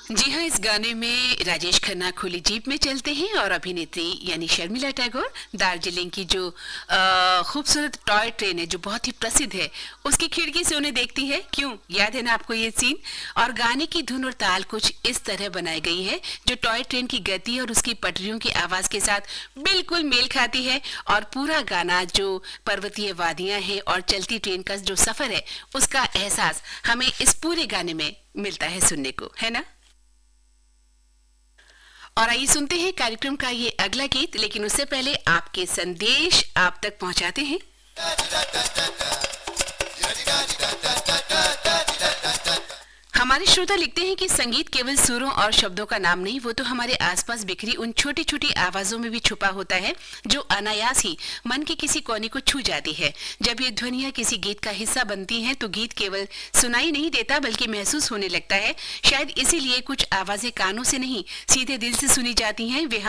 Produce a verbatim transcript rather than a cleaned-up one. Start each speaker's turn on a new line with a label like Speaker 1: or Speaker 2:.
Speaker 1: जी हाँ, इस गाने में राजेश खन्ना खुली जीप में चलते हैं और अभिनेत्री यानी शर्मिला टैगोर दार्जिलिंग की जो अ, खूबसूरत टॉय ट्रेन है जो बहुत ही प्रसिद्ध है उसकी खिड़की से उन्हें देखती है। क्यों याद है ना आपको ये सीन? और गाने की धुन और ताल कुछ इस तरह बनाई गई है जो टॉय ट्रेन की गति और उसकी पटरियों की आवाज के साथ बिल्कुल मेल खाती है। और पूरा गाना जो पर्वतीय वादियां हैं और चलती ट्रेन का जो सफर है उसका एहसास हमें इस पूरे गाने में मिलता है सुनने को, है ना? और आइए सुनते हैं कार्यक्रम का ये अगला गीत, लेकिन उससे पहले आपके संदेश आप तक पहुंचाते हैं। हमारे श्रोता लिखते हैं कि संगीत केवल सुरों और शब्दों का नाम नहीं, वो तो हमारे आसपास बिखरी उन छोटी छोटी आवाजों में भी छुपा होता है जो अनायास ही मन के किसी कोने को छू जाती है। जब ये ध्वनियां किसी गीत का हिस्सा बनती हैं तो गीत केवल सुनाई नहीं देता बल्कि महसूस होने लगता है। शायद इसीलिए कुछ आवाजें कानों से नहीं सीधे दिल से सुनी जाती हैं। वे